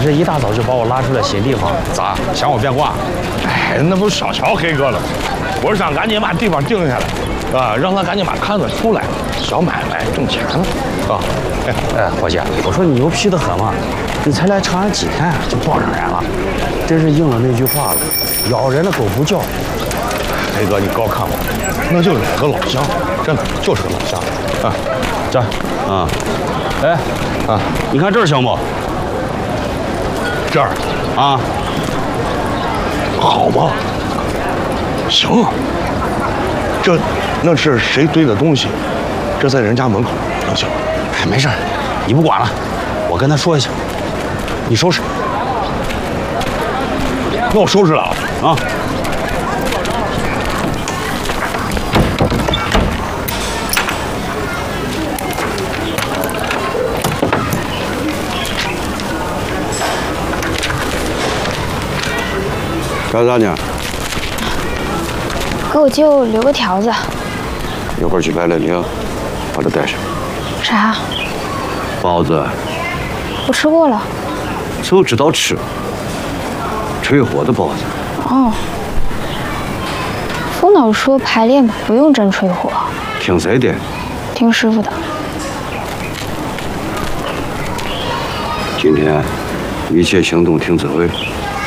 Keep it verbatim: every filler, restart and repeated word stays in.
这一大早就把我拉出来新地方，咋想我变卦？ 哎，那不小瞧黑哥了吗？我是想赶紧把地方定下来，啊，让他赶紧把摊子出来，小买卖挣钱了，啊！ 哎哎，伙计，我说你牛皮得很嘛，你才来长安几天就傍上人了，真是应了那句话了，咬人的狗不叫。 黑哥，你高看我，那就是个老乡，真的就是个老乡，啊， 这，啊，哎，啊，你看这儿行不？ 这儿啊， 好吗？行啊，这那是谁堆的东西？这在人家门口能行？ 哎，没事，你不管了，我跟他说一下，你收拾。 那我收拾了啊。 干啥呢？ 给我舅留个条子。 一会儿去来了领，把它带上。 啥？ 包子。 我吃过了。 就知道吃。吹火的包子。 哦。风老说排练不用真吹火。 听谁的？ 听师傅的。 今天一切行动听指挥。